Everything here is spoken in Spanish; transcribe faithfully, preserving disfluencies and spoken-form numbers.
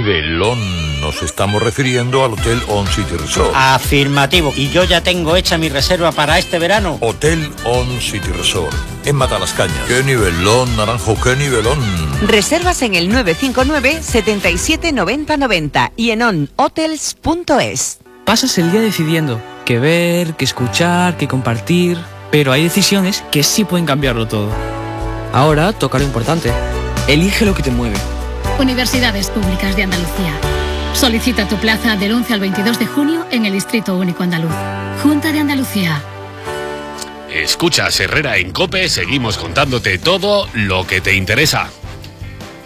nivelón? Nos estamos refiriendo al Hotel On City Resort. Afirmativo. Y yo ya tengo hecha mi reserva para este verano. Hotel On City Resort, en Matalascañas. ¡Qué nivelón, Naranjo, qué nivelón! Reservas en el nueve cinco nueve, setenta y siete, noventa noventa y en on hotels punto es. Pasas el día decidiendo qué ver, qué escuchar, qué compartir, pero hay decisiones que sí pueden cambiarlo todo. Ahora toca lo importante. Elige lo que te mueve. Universidades Públicas de Andalucía. Solicita tu plaza del once al veintidós de junio en el Distrito Único Andaluz. Junta de Andalucía. Escuchas Herrera en COPE, seguimos contándote todo lo que te interesa.